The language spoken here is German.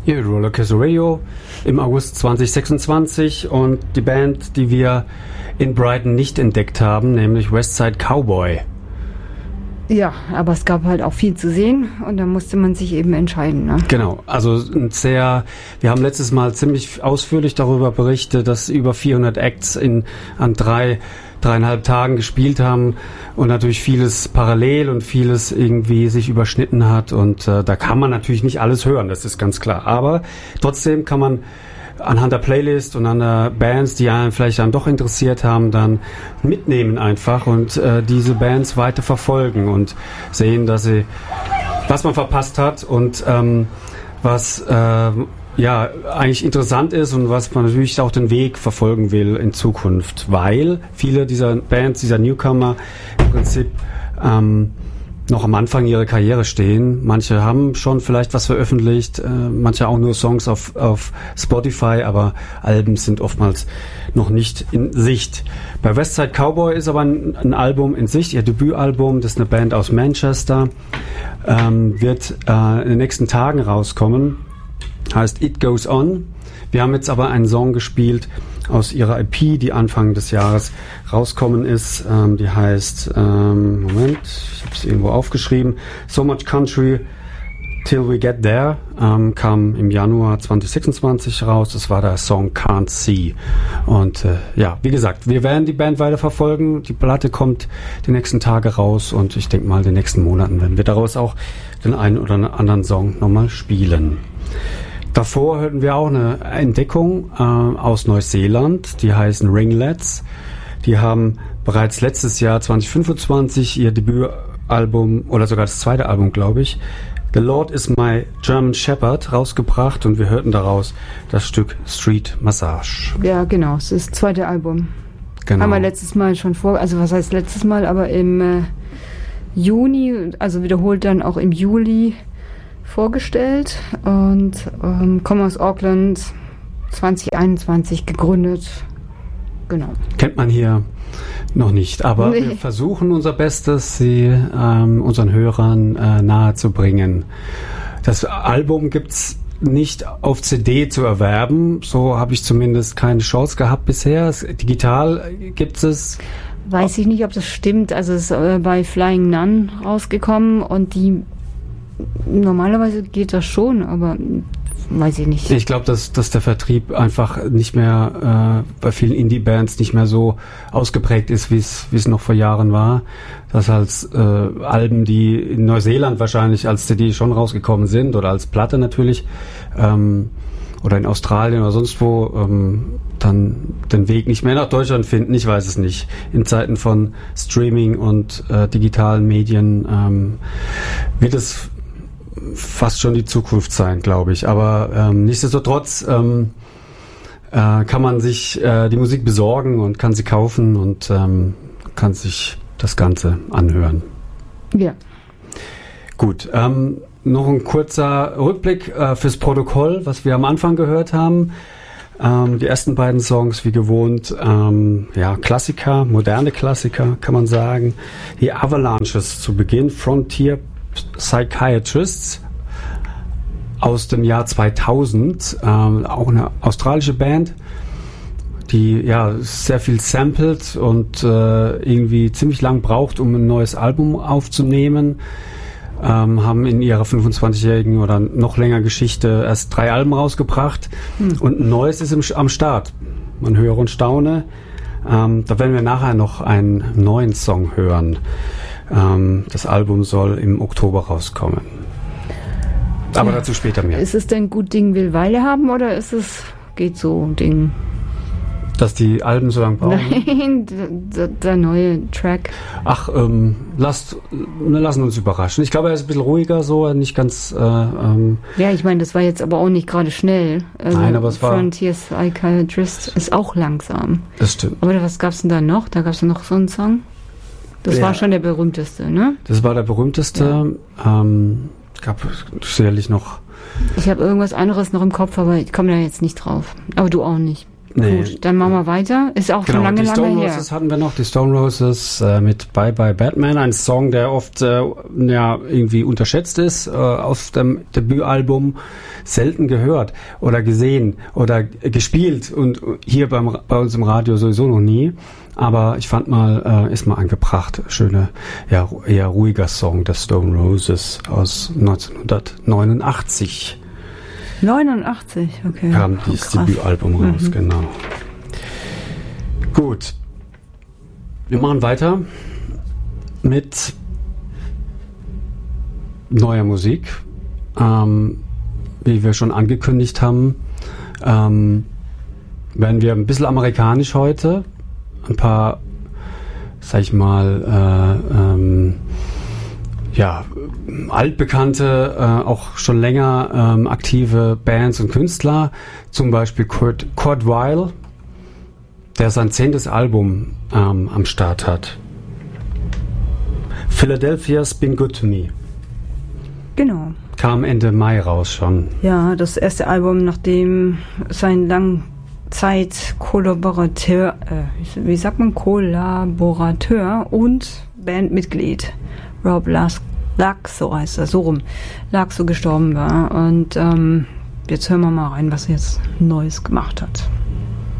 Hier Rollercoaster Radio im August 2026 und die Band, die wir in Brighton nicht entdeckt haben, nämlich Westside Cowboy. Ja, aber es gab halt auch viel zu sehen und da musste man sich eben entscheiden. Ne? Genau, also wir haben letztes Mal ziemlich ausführlich darüber berichtet, dass über 400 Acts an 3,5 Tagen gespielt haben und natürlich vieles parallel und vieles irgendwie sich überschnitten hat und da kann man natürlich nicht alles hören, das ist ganz klar, aber trotzdem kann man anhand der Playlist und an der Bands, die einen vielleicht dann doch interessiert haben, dann mitnehmen einfach und diese Bands weiter verfolgen und sehen, was man verpasst hat und was eigentlich interessant ist und was man natürlich auch den Weg verfolgen will in Zukunft, weil viele dieser Bands, dieser Newcomer im Prinzip noch am Anfang ihrer Karriere stehen. Manche haben schon vielleicht was veröffentlicht, manche auch nur Songs auf Spotify, aber Alben sind oftmals noch nicht in Sicht. Bei Westside Cowboy ist aber ein Album in Sicht, ihr Debütalbum, das ist eine Band aus Manchester, wird in den nächsten Tagen rauskommen, heißt It Goes On. Wir haben jetzt aber einen Song gespielt aus ihrer EP, die Anfang des Jahres rauskommen ist. Die heißt, ich habe es irgendwo aufgeschrieben, So Much Country Till We Get There, kam im Januar 2026 raus. Das war der Song Can't See. Und wie gesagt, wir werden die Band weiter verfolgen. Die Platte kommt die nächsten Tage raus und ich denke mal, in den nächsten Monaten werden wir daraus auch den einen oder anderen Song nochmal spielen. Davor hörten wir auch eine Entdeckung aus Neuseeland, die heißen Ringlets. Die haben bereits letztes Jahr 2025 ihr Debütalbum oder sogar das zweite Album, glaube ich, The Lord is My German Shepherd rausgebracht und wir hörten daraus das Stück Street Massage. Ja, genau, es ist das zweite Album. Genau. Haben wir letztes Mal schon also was heißt letztes Mal, aber im Juni, also wiederholt dann auch im Juli vorgestellt und komme aus Auckland, 2021 gegründet. Genau. Kennt man hier noch nicht, aber wir versuchen unser Bestes, sie unseren Hörern nahe zu bringen. Das Album gibt's nicht auf CD zu erwerben, so habe ich zumindest keine Chance gehabt bisher. Digital gibt es. Weiß ich nicht, ob das stimmt. Also es ist bei Flying Nun rausgekommen und normalerweise geht das schon, aber weiß ich nicht. Ich glaube, dass der Vertrieb einfach nicht mehr bei vielen Indie-Bands nicht mehr so ausgeprägt ist, wie es noch vor Jahren war. Dass als Alben, die in Neuseeland wahrscheinlich als CD schon rausgekommen sind oder als Platte natürlich oder in Australien oder sonst wo, dann den Weg nicht mehr nach Deutschland finden. Ich weiß es nicht. In Zeiten von Streaming und digitalen Medien wird es fast schon die Zukunft sein, glaube ich. Aber nichtsdestotrotz kann man sich die Musik besorgen und kann sie kaufen und kann sich das Ganze anhören. Ja. Gut, noch ein kurzer Rückblick fürs Protokoll, was wir am Anfang gehört haben. Die ersten beiden Songs, wie gewohnt, Klassiker, moderne Klassiker, kann man sagen. Die Avalanches zu Beginn, Frontier Psychiatrists aus dem Jahr 2000, auch eine australische Band, die sehr viel samplet und irgendwie ziemlich lang braucht, um ein neues Album aufzunehmen. Haben in ihrer 25-jährigen oder noch länger Geschichte erst 3 Alben rausgebracht und ein neues ist am Start. Man höre und staune. Da werden wir nachher noch einen neuen Song hören. Das Album soll im Oktober rauskommen. Aber dazu später mehr. Ist es denn gut Ding will Weile haben oder geht so Ding? Dass die Alben so lange brauchen? Nein, der neue Track. Ach, lassen uns überraschen. Ich glaube, er ist ein bisschen ruhiger, so, nicht ganz... ja, ich meine, das war jetzt aber auch nicht gerade schnell. Also nein, aber es war... Frontier Psychiatrist ist auch langsam. Das stimmt. Aber was gab's denn da noch? Da gab's noch so einen Song? Das war schon der berühmteste, ne? Das war der berühmteste. Ja. Gab sicherlich noch... Ich habe irgendwas anderes noch im Kopf, aber ich komme da jetzt nicht drauf. Aber du auch nicht. Nee. Gut, dann machen wir weiter. Ist auch schon lange die Stone her. Roses hatten wir noch. Die Stone Roses mit Bye Bye Batman. Ein Song, der oft irgendwie unterschätzt ist, aus dem Debütalbum. Selten gehört oder gesehen oder gespielt und hier bei uns im Radio sowieso noch nie. Aber ich fand mal, ist mal angebracht. Schöne, ja, eher ruhiger Song der Stone Roses aus 1989. 89, okay. Kam dieses Debütalbum raus, genau. Gut. Wir machen weiter mit neuer Musik. Wie wir schon angekündigt haben, werden wir ein bisschen amerikanisch heute. Ein paar, sag ich mal, altbekannte, auch schon länger aktive Bands und Künstler, zum Beispiel Kurt Weill, der sein 10. Album am Start hat. Philadelphia's Been Good to Me. Genau. Kam Ende Mai raus schon. Ja, das erste Album, nachdem sein Langzeit-Kollaborateur, Kollaborateur und Bandmitglied Rob Laxo heißt er, so rum, Laxo gestorben war. Und jetzt hören wir mal rein, was er jetzt Neues gemacht hat.